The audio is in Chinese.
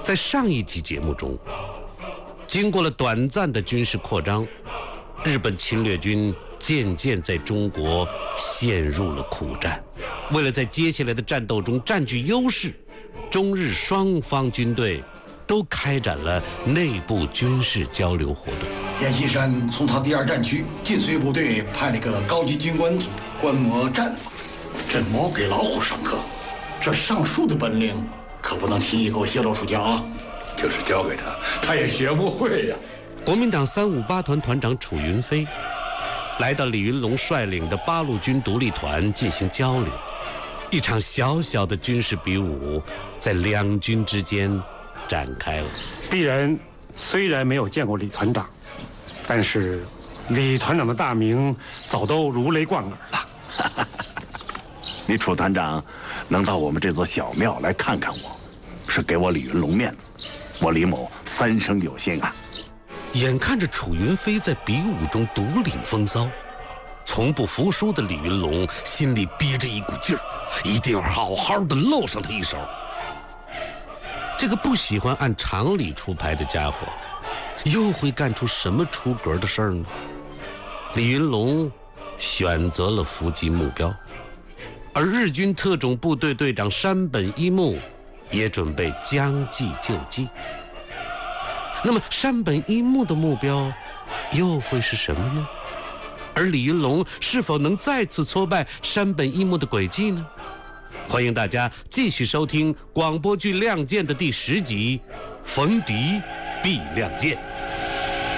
在上一集节目中，经过了短暂的军事扩张，日本侵略军渐渐在中国陷入了苦战。为了在接下来的战斗中占据优势，中日双方军队都开展了内部军事交流活动。 阎锡山从他第2战区晋绥部队派了个高级军官组观摩战法，这猫给老虎上课，这上树的本领可不能轻易给我泄露出去啊！ 就是教给他，他也学不会呀。 国民党358团团长楚云飞来到李云龙率领的8路军独立团进行交流，一场小小的军事比武在两军之间展开了。 鄙人虽然没有见过李团长，但是李团长的大名早都如雷贯耳了。 你楚团长能到我们这座小庙来看看我，是给我李云龙面子，我李某3生有幸啊。 眼看着楚云飞在比武中独领风骚，从不服输的李云龙心里憋着一股劲儿，一定要好好的露上他一手。这个不喜欢按常理出牌的家伙，又会干出什么出格的事儿呢？李云龙选择了伏击目标，而日军特种部队队长山本一木也准备将计就计。那么山本一木的目标又会是什么呢？而李云龙是否能再次挫败山本一木的诡计呢？欢迎大家继续收听广播剧《亮剑》的第10集《逢敌必亮剑》。